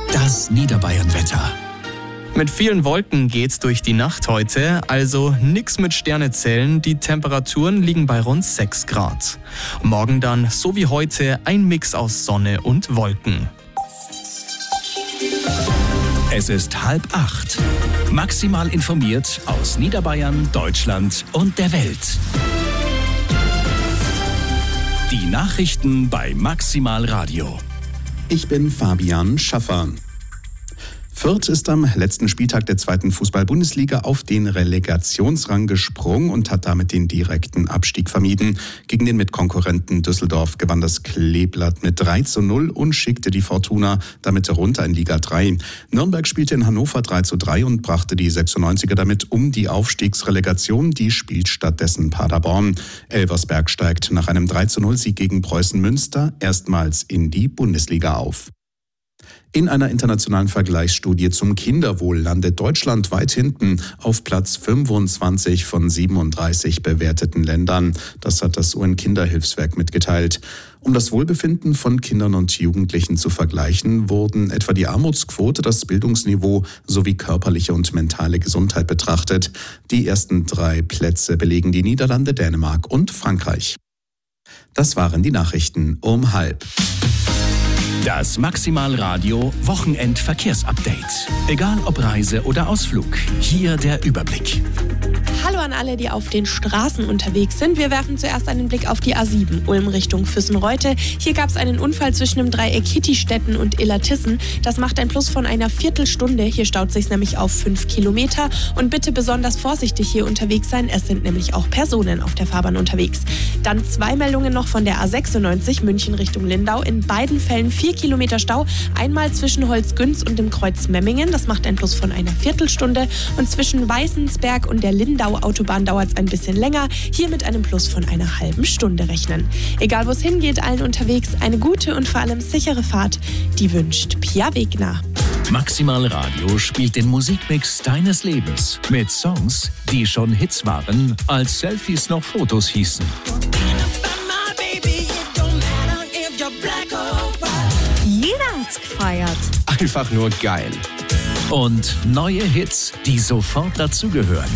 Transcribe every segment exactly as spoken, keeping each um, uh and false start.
Das Niederbayern-Wetter. Mit vielen Wolken geht's durch die Nacht heute, also nix mit Sternezellen. Die Temperaturen liegen bei rund sechs Grad. Morgen dann, so wie heute, ein Mix aus Sonne und Wolken. Es ist halb acht. Maximal informiert aus Niederbayern, Deutschland und der Welt. Die Nachrichten bei Maximal Radio. Ich bin Fabian Schaffer. Fürth ist am letzten Spieltag der zweiten Fußball-Bundesliga auf den Relegationsrang gesprungen und hat damit den direkten Abstieg vermieden. Gegen den Mitkonkurrenten Düsseldorf gewann das Kleeblatt mit drei zu null und schickte die Fortuna damit runter in Liga drei. Nürnberg spielte in Hannover drei zu drei und brachte die sechsundneunziger damit um die Aufstiegsrelegation. Die spielt stattdessen Paderborn. Elversberg steigt nach einem drei zu null Sieg gegen Preußen Münster erstmals in die Bundesliga auf. In einer internationalen Vergleichsstudie zum Kinderwohl landet Deutschland weit hinten auf Platz fünfundzwanzig von siebenunddreißig bewerteten Ländern. Das hat das U N-Kinderhilfswerk mitgeteilt. Um das Wohlbefinden von Kindern und Jugendlichen zu vergleichen, wurden etwa die Armutsquote, das Bildungsniveau sowie körperliche und mentale Gesundheit betrachtet. Die ersten drei Plätze belegen die Niederlande, Dänemark und Frankreich. Das waren die Nachrichten um halb. Das Maximal Radio Wochenend-Verkehrsupdate. Egal ob Reise oder Ausflug, hier der Überblick. Hallo an alle, die auf den Straßen unterwegs sind. Wir werfen zuerst einen Blick auf die A sieben, Ulm Richtung Füssen-Reute. Hier gab es einen Unfall zwischen dem Dreieck Hittistetten und Illertissen. Das macht ein Plus von einer Viertelstunde. Hier staut sich nämlich auf fünf Kilometer. Und bitte besonders vorsichtig hier unterwegs sein. Es sind nämlich auch Personen auf der Fahrbahn unterwegs. Dann zwei Meldungen noch von der A sechsundneunzig, München Richtung Lindau. In beiden Fällen vier Kilometer Stau. Einmal zwischen Holzgünz und dem Kreuz Memmingen. Das macht ein Plus von einer Viertelstunde. Und zwischen Weißensberg und der Lindau Autobahn dauert es ein bisschen länger. Hier mit einem Plus von einer halben Stunde rechnen. Egal wo es hingeht, allen unterwegs eine gute und vor allem sichere Fahrt. Die wünscht Pia Wegner. Maximal Radio spielt den Musikmix deines Lebens mit Songs, die schon Hits waren, als Selfies noch Fotos hießen. Jeder hat's gefeiert. Einfach nur geil. Und neue Hits, die sofort dazugehören.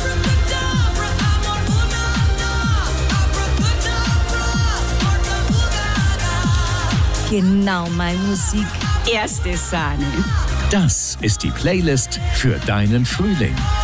Genau meine Musik. Erste Sahne. Das ist die Playlist für deinen Frühling.